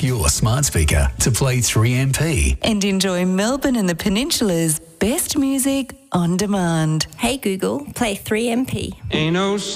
ask your smart speaker to play 3MP. And enjoy Melbourne and the Peninsula's best music on demand. Hey Google, play 3MP. Ain't no